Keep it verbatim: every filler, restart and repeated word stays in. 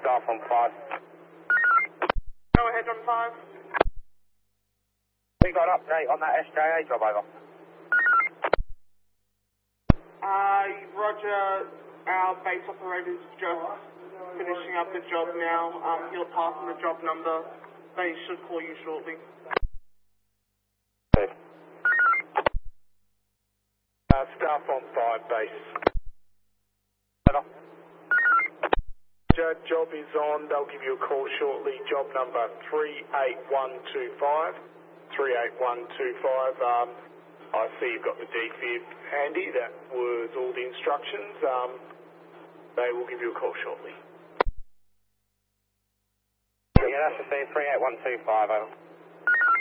staff on five. Go ahead on five. We got an update on that S J A job over. Uh, Roger, our base operator's just finishing up the job now. Um, he'll pass on the job number. They should call you shortly. Okay. Uh, staff on five base. Hello. Job, job is on. They'll give you a call shortly. Job number three eight one two five. three eight one two five. Um, I see you've got the D fib handy. That was all the instructions. Um, they will give you a call shortly. Yeah, that's the three eight one two five over.